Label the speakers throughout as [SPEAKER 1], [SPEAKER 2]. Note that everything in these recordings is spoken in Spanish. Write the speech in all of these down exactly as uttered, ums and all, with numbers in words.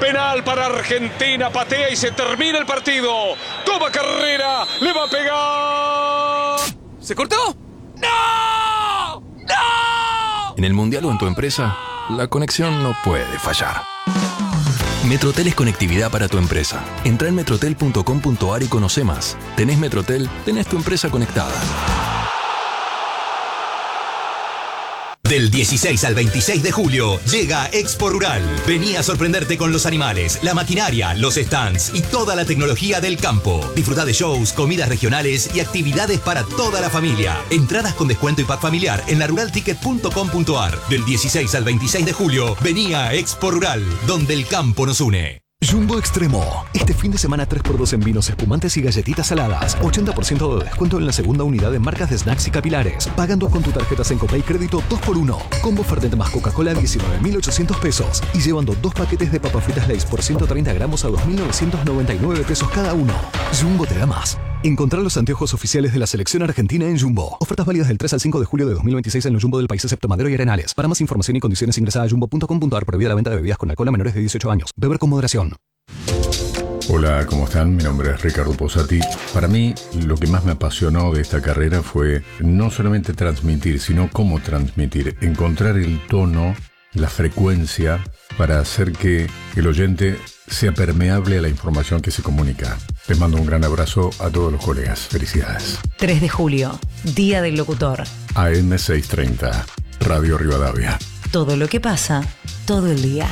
[SPEAKER 1] Penal para Argentina, patea y se termina el partido. Toma carrera, le va a pegar.
[SPEAKER 2] ¿Se cortó? ¡No! ¡No!
[SPEAKER 3] En el Mundial o en tu empresa, la conexión no puede fallar. Metrotel es conectividad para tu empresa. Entra en metrotel punto com punto a r y conoce más. Tenés Metrotel, tenés tu empresa conectada.
[SPEAKER 4] Del dieciséis al veintiséis de julio llega Expo Rural. Vení a sorprenderte con los animales, la maquinaria, los stands y toda la tecnología del campo. Disfruta de shows, comidas regionales y actividades para toda la familia. Entradas con descuento y pack familiar en la rural ticket punto com punto a r. Del dieciséis al veintiséis de julio, vení a Expo Rural, donde el campo nos une.
[SPEAKER 5] Jumbo Extremo. Este fin de semana tres por dos en vinos espumantes y galletitas saladas. ochenta por ciento de descuento en la segunda unidad en marcas de snacks y capilares. Pagando con tu tarjeta Sencopay Crédito dos por uno. Combo Fernet más Coca-Cola diecinueve mil ochocientos pesos. Y llevando dos paquetes de papas fritas Lay's por ciento treinta gramos a dos mil novecientos noventa y nueve pesos cada uno. Jumbo te da más. Encontrar los anteojos oficiales de la selección argentina en Jumbo. Ofertas válidas del tres al cinco de julio de dos mil veintiséis en los Jumbo del país excepto Madero y Arenales. Para más información y condiciones ingresa a jumbo punto com punto a r. Prohibida la venta de bebidas con alcohol a menores de dieciocho años. Beber con moderación.
[SPEAKER 6] Hola, ¿cómo están? Mi nombre es Ricardo Posati. Para mí, lo que más me apasionó de esta carrera fue no solamente transmitir, sino cómo transmitir. Encontrar el tono, la frecuencia, para hacer que el oyente sea permeable a la información que se comunica. Les mando un gran abrazo a todos los colegas. Felicidades.
[SPEAKER 7] tres de julio, Día del Locutor.
[SPEAKER 6] A M seiscientos treinta, Radio Rivadavia.
[SPEAKER 7] Todo lo que pasa, todo el día.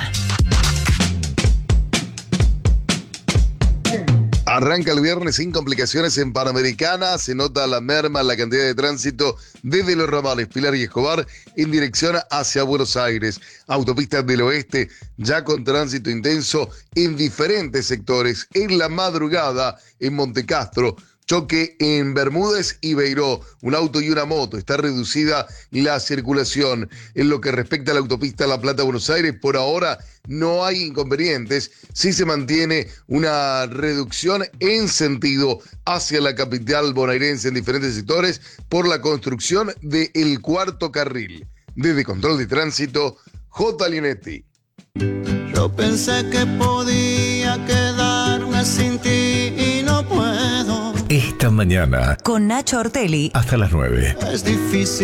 [SPEAKER 8] Arranca el viernes sin complicaciones en Panamericana. Se nota la merma en la cantidad de tránsito desde los ramales Pilar y Escobar en dirección hacia Buenos Aires. Autopistas del Oeste ya con tránsito intenso en diferentes sectores. En la madrugada en Montecastro, choque en Bermúdez y Beiró, un auto y una moto. Está reducida la circulación. En lo que respecta a la autopista La Plata-Buenos Aires, por ahora no hay inconvenientes. Sí se mantiene una reducción en sentido hacia la capital bonaerense en diferentes sectores por la construcción del cuarto carril. Desde Control de Tránsito, J. Linetti.
[SPEAKER 9] Yo pensé que podía quedarme sin ti y no puedo.
[SPEAKER 6] Esta mañana,
[SPEAKER 7] Con Nacho Ortelli.
[SPEAKER 6] hasta las nueve.
[SPEAKER 9] Es difícil.